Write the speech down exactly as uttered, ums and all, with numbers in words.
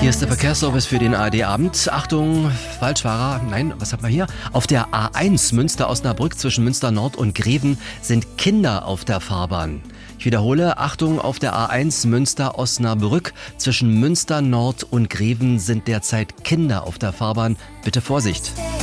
Hier ist der Verkehrsservice für den A R D-Abend. Achtung, Falschfahrer. Nein, was haben wir hier? Auf der A eins Münster-Osnabrück zwischen Münster Nord und Greven sind Kinder auf der Fahrbahn. Ich wiederhole, Achtung, auf der A eins Münster-Osnabrück zwischen Münster Nord und Greven sind derzeit Kinder auf der Fahrbahn. Bitte Vorsicht.